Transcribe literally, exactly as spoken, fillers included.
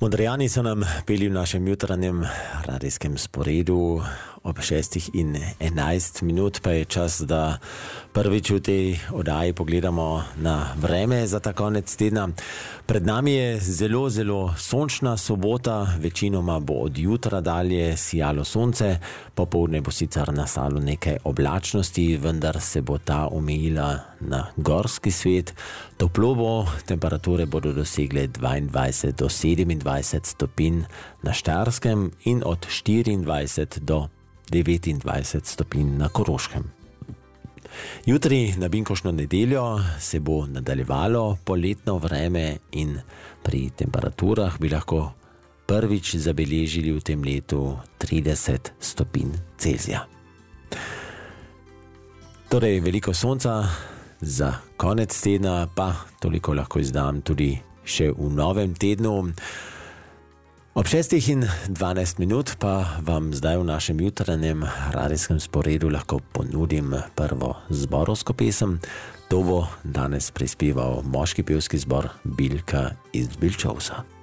Modrijani so nam peli v našem jutranjem radijskem sporedu ob šestih in enajst minut, pa je čas, da prvič v tej oddaji pogledamo na vreme za ta konec tedna. Pred nami je zelo, zelo sončna sobota, večinoma bo od jutra dalje sijalo sonce, popoldne bo sicer nastalo nekaj oblačnosti, vendar se bo ta omejila na gorski svet. Toplo bo, temperature bodo dosegle dvaindvajset do sedemindvajset stopinj na Štajerskem in od štiriindvajset do devetindvajset stopinj na Koroškem. Jutri na binkoštno nedeljo se bo nadaljevalo poletno vreme in pri temperaturah bi lahko prvič zabeležili v tem letu trideset stopinj Celzija. Torej veliko sonca za konec tedna, pa toliko lahko izdam tudi še v novem tednu. Ob šestih in dvanajst minut pa vam zdaj v našem jutranjem radijskem sporedu lahko ponudim prvo zborovsko pesem. To bo danes prispeval moški pevski zbor Bilka iz Bilčovsa.